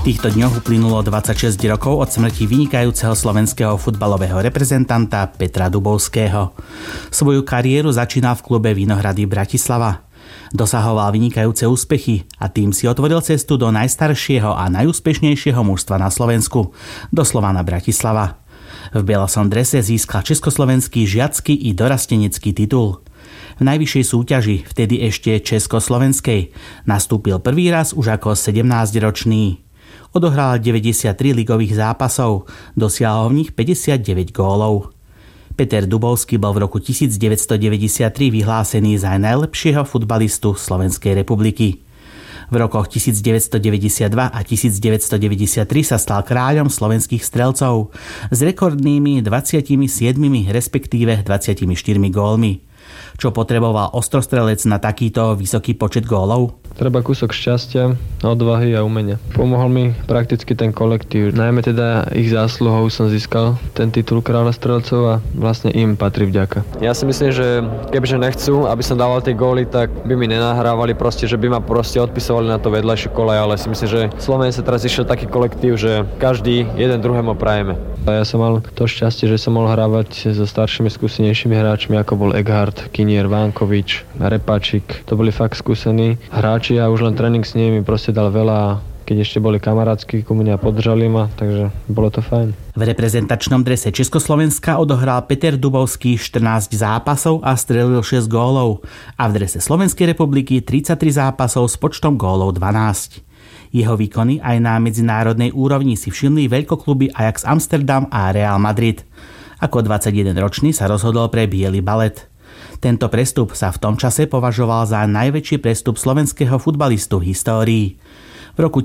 týchto dňoch uplynulo 26 rokov od smrti vynikajúceho slovenského futbalového reprezentanta Petra Dubovského. Svoju kariéru začínal v klube Vinohrady Bratislava. Dosahoval vynikajúce úspechy a tým si otvoril cestu do najstaršieho a najúspešnejšieho mužstva na Slovensku, do Slovana Bratislava. V bielosom drese získal československý žiacky i dorastenecký titul. V najvyššej súťaži, vtedy ešte československej, nastúpil prvý raz už ako 17-ročný. Odohral 93 ligových zápasov, dosiahol v nich 59 gólov. Peter Dubovský bol v roku 1993 vyhlásený za najlepšieho futbalistu Slovenskej republiky. V rokoch 1992 a 1993 sa stal kráľom slovenských strelcov s rekordnými 27, respektíve 24 gólmi. Čo potreboval ostrostrelec na takýto vysoký počet gólov? Treba kúsok šťastia, odvahy a umenia. Pomohol mi prakticky ten kolektív. Najmä teda ich zásluhou som získal ten titul kráľa strelcov a vlastne im patrí vďaka. Ja si myslím, že kebyže nechcú, aby som dával tie góly, tak by mi nenahrávali proste, že by ma proste odpisovali na to vedľajšie kolej, ale si myslím, že Slovenec sa teraz išiel taký kolektív, že každý jeden druhému prajeme. A ja som mal to šťastie, že som mohol hrávať so staršími, skúsenejšími hráčmi, ako bol Eghard, Kinier, Vánkovič, Repačík. To boli fakt skúsení hráči a už len tréning s nimi proste dal veľa. Keď ešte boli kamarátsky ku mne a podržali ma, takže bolo to fajn. V reprezentačnom drese Československa odohral Peter Dubovský 14 zápasov a strelil 6 gólov a v drese Slovenskej republiky 33 zápasov s počtom gólov 12. Jeho výkony aj na medzinárodnej úrovni si všimli veľkokluby Ajax Amsterdam a Real Madrid. Ako 21-ročný sa rozhodol pre biely balet. Tento prestup sa v tom čase považoval za najväčší prestup slovenského futbalistu v histórii. V roku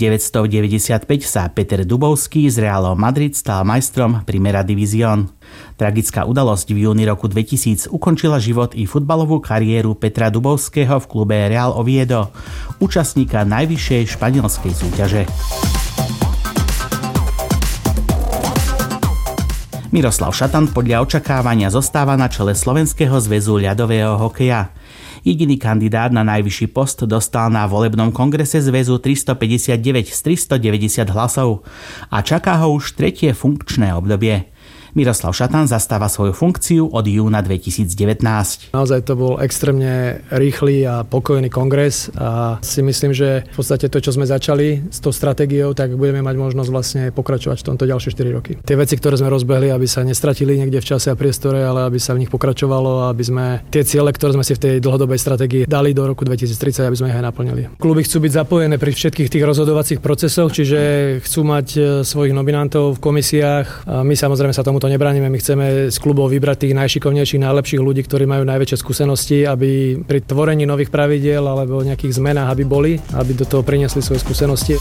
1995 sa Peter Dubovský z Realom Madrid stal majstrom Primera División. Tragická udalosť v júni roku 2000 ukončila život i futbalovú kariéru Petra Dubovského v klube Real Oviedo, účastníka najvyššej španielskej súťaže. Miroslav Šatan podľa očakávania zostáva na čele Slovenského zväzu ľadového hokeja. Jediný kandidát na najvyšší post dostal na volebnom kongrese zväzu 359 z 390 hlasov a čaká ho už tretie funkčné obdobie. Miroslav Šatan zastáva svoju funkciu od júna 2019. Naozaj to bol extrémne rýchly a pokojný kongres a si myslím, že v podstate to, čo sme začali s tou stratégiou, tak budeme mať možnosť vlastne pokračovať v tomto ďalšie 4 roky. Tie veci, ktoré sme rozbehli, aby sa nestratili niekde v čase a priestore, ale aby sa v nich pokračovalo, aby sme tie ciele, ktoré sme si v tej dlhodobej stratégii dali do roku 2030, aby sme ich aj naplnili. Kluby chcú byť zapojené pri všetkých tých rozhodovacích procesoch, čiže chcú mať svojich nominantov v komisiách. A my samozrejme sa tomu to nebránime, my chceme z klubov vybrať tých najšikovnejších, najlepších ľudí, ktorí majú najväčšie skúsenosti, aby pri tvorení nových pravidiel alebo nejakých zmenách, aby boli, aby do toho priniesli svoje skúsenosti.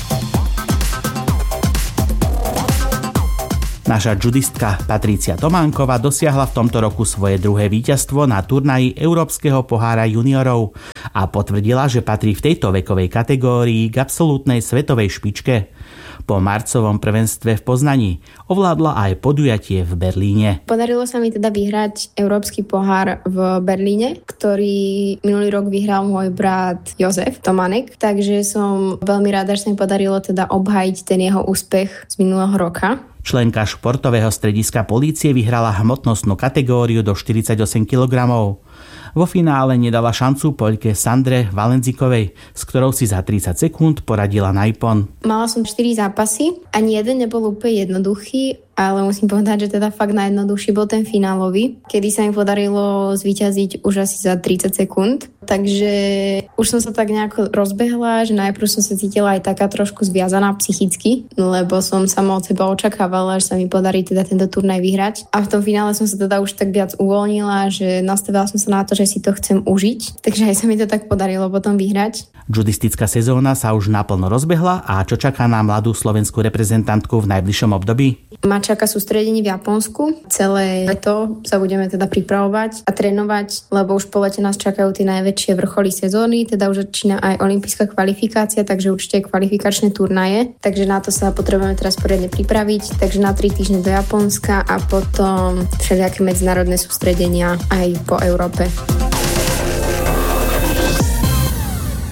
Naša judistka Patrícia Tománková dosiahla v tomto roku svoje druhé víťazstvo na turnaji Európskeho pohára juniorov a potvrdila, že patrí v tejto vekovej kategórii k absolútnej svetovej špičke. Po marcovom prvenstve v Poznani ovládla aj podujatie v Berlíne. Podarilo sa mi teda vyhrať Európsky pohár v Berlíne, ktorý minulý rok vyhral môj brat Jozef Tomanek, takže som veľmi rada, že sa mi podarilo teda obhájiť ten jeho úspech z minulého roka. Členka športového strediska polície vyhrala hmotnostnú kategóriu do 48 kg. Vo finále nedala šancu Poľke Sandre Valenzikovej, s ktorou si za 30 sekúnd poradila na ipon. Mala som 4 zápasy, ani jeden nebol úplne jednoduchý, ale musím povedať, že teda fakt najjednoduchší bol ten finálový, kedy sa mi podarilo zvíťaziť už asi za 30 sekúnd. Takže už som sa tak nejako rozbehla, že najprv som sa cítila aj taká trošku zviazaná psychicky, lebo som sama od seba očakávala, že sa mi podarí teda tento turnaj vyhrať. A v tom finále som sa teda už tak viac uvoľnila, že nastavila som sa na to, že si to chcem užiť. Takže aj sa mi to tak podarilo potom vyhrať. Judistická sezóna sa už naplno rozbehla a čo čaká na mladú slovenskú reprezentantku v najbližšom období? Ma čaká sústredenie v Japonsku. Celé leto sa budeme teda pripravovať a trénovať, lebo už po lete nás čakajú tie najväčšie vrcholy sezóny, teda už začína aj olympijská kvalifikácia, takže určite kvalifikačné turnaje. Takže na to sa potrebujeme teraz poriadne pripraviť. Takže na 3 týždne do Japonska a potom všelijaké medzinárodné sústredenia aj po Európe. Z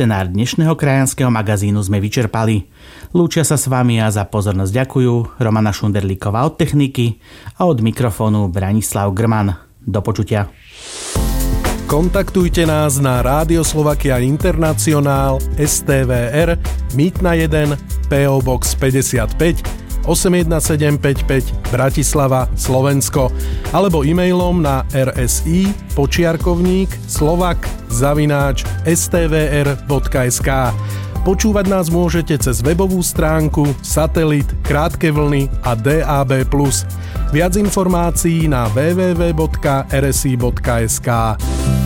Scenár dnešného krajanského magazínu sme vyčerpali. Lúčia sa s vami a za pozornosť ďakujú Romana Šunderlíková od techniky a od mikrofónu Branislav Grman. Do počutia. Kontaktujte nás na Rádio Slovakia Internacionál STVR Mýtna 1 PO Box 55 81755 Bratislava, Slovensko alebo e-mailom na rsi_slovak@stvr.sk. Počúvať nás môžete cez webovú stránku, satelit, krátke vlny a DAB+. Viac informácií na www.rsi.sk.